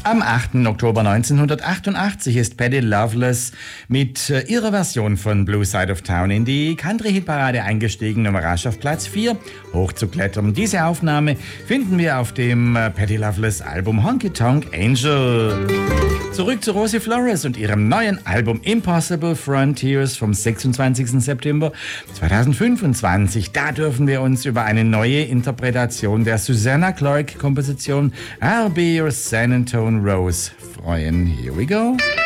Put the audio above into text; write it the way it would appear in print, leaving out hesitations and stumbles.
Am 8. Oktober 1988 ist Patty Loveless mit ihrer Version von Blue Side of Town in die Country-Hitparade eingestiegen, um rasch auf Platz 4 hochzuklettern. Diese Aufnahme finden wir auf dem Patty Loveless Album Honky Tonk Angel. Zurück zu Rosie Flores und ihrem neuen Album Impossible Frontiers vom 26. September 2025. Da dürfen wir uns über eine neue Interpretation der Susanna Clark-Komposition I'll Be Your San Antone Rose freuen. Here we go.